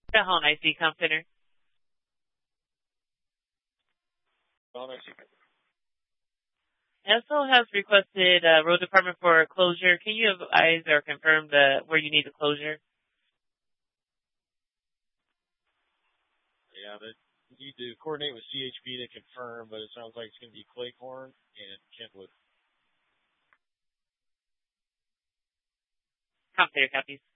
The Hall IC Comp Center. ESO has requested road department for closure. Can you advise or confirm where you need the closure? Yeah, but you need to coordinate with CHP to confirm, but it sounds like it's going to be Claycorn and Kentwood. Comp Center copies.